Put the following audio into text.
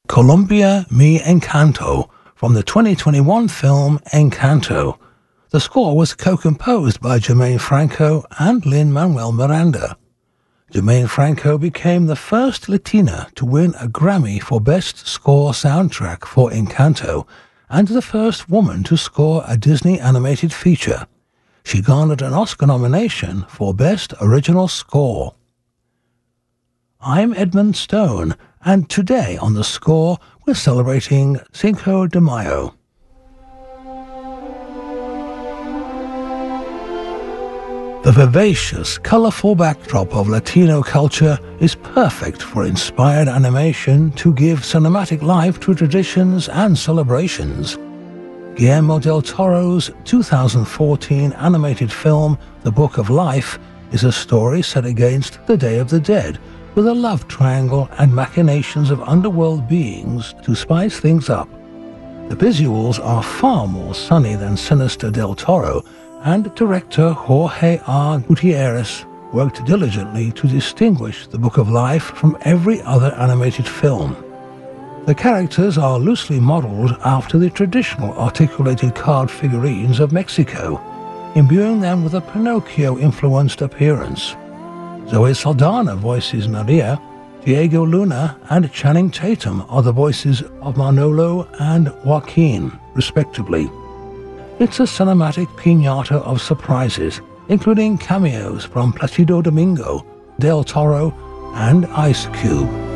Colombia Mi Encanto from the 2021 film Encanto. The score was co-composed by Germaine Franco and Lin-Manuel Miranda. Germaine Franco became the first Latina to win a Grammy for Best Score Soundtrack for Encanto and the first woman to score a Disney animated feature. She garnered an Oscar nomination for Best Original Score. I'm Edmund Stone, and today on The Score we're celebrating Cinco de Mayo. The vivacious, colorful backdrop of Latino culture is perfect for inspired animation to give cinematic life to traditions and celebrations. Guillermo del Toro's 2014 animated film The Book of Life is a story set against the Day of the Dead, with a love triangle and machinations of underworld beings to spice things up. The visuals are far more sunny than sinister Del Toro, and director Jorge R. Gutierrez worked diligently to distinguish The Book of Life from every other animated film. The characters are loosely modeled after the traditional articulated card figurines of Mexico, imbuing them with a Pinocchio-influenced appearance. Zoe Saldana voices Maria, Diego Luna and Channing Tatum are the voices of Manolo and Joaquin, respectively. It's a cinematic piñata of surprises, including cameos from Placido Domingo, Del Toro, and Ice Cube.